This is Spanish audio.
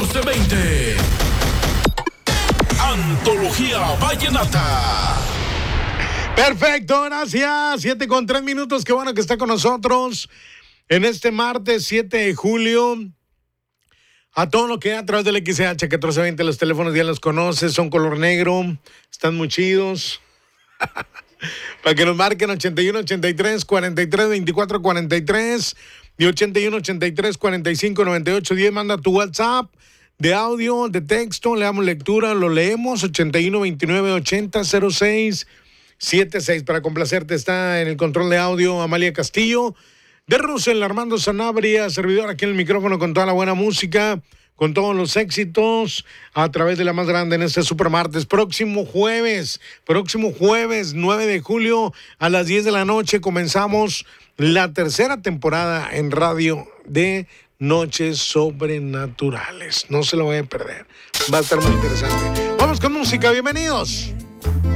1420. Antología Vallenata. Perfecto, gracias. 7:03. Qué bueno que está con nosotros en este martes 7 de julio. A todo lo que a través del XH 1420, los teléfonos ya los conoces, son color negro, están muy chidos. Para que nos marquen 81 83 43 24 43 y 81 83 45 98 10. Manda tu WhatsApp de audio, de texto, le damos lectura, lo leemos. 81 29 80 06 76. Para complacerte está en el control de audio Amalia Castillo. De Russell, Armando Sanabria, servidor aquí en el micrófono con toda la buena música, con todos los éxitos, a través de la más grande en este supermartes. Próximo jueves 9 de julio a las 10 de la noche comenzamos la tercera temporada en radio de Noches Sobrenaturales. No se lo vayan a perder, va a estar muy interesante. Vamos con música, bienvenidos.